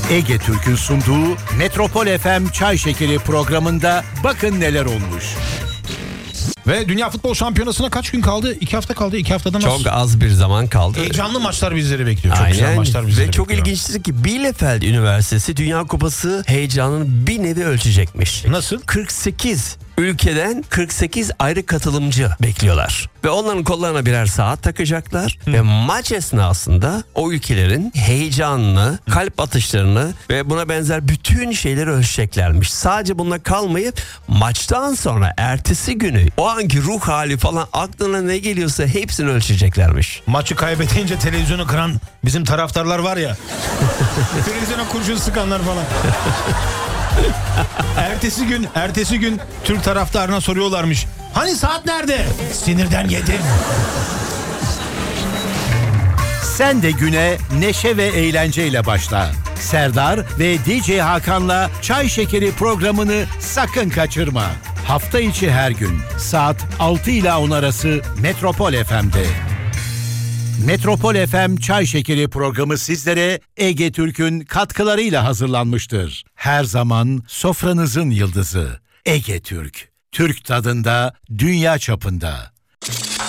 Ege Türk'ün sunduğu Metropol FM Çay Şekeri programında bakın neler olmuş. Ve Dünya Futbol Şampiyonası'na kaç gün kaldı? 2 hafta kaldı. 2 haftadan Çok az bir zaman kaldı. Heyecanlı maçlar bizleri bekliyor. Çok Aynen. güzel maçlar bizleri Ve çok bekliyor. ilginçtir ki Bielefeld Üniversitesi Dünya Kupası heyecanını bir nevi ölçecekmiş. Nasıl? 48 ülkeden 48 ayrı katılımcı bekliyorlar. Ve onların kollarına birer saat takacaklar. Ve maç esnasında o ülkelerin heyecanını, kalp atışlarını ve buna benzer bütün şeyleri ölçeceklermiş. Sadece bununla kalmayıp maçtan sonra ertesi günü o anki ruh hali falan aklına ne geliyorsa hepsini ölçeceklermiş. Maçı kaybedince televizyonu kıran bizim taraftarlar var ya. Televizyona kurşun sıkanlar falan. Ertesi gün Türk taraftarına soruyorlarmış. Hani saat nerede? Sinirden yedim. Sen de güne neşe ve eğlenceyle başla. Serdar ve DJ Hakan'la Çay Şekeri programını sakın kaçırma. Hafta içi her gün saat 6 ile 10 arası Metropol FM'de. Metropol FM Çay Şekeri programı sizlere Ege Türk'ün katkılarıyla hazırlanmıştır. Her zaman sofranızın yıldızı Ege Türk. Türk tadında, dünya çapında.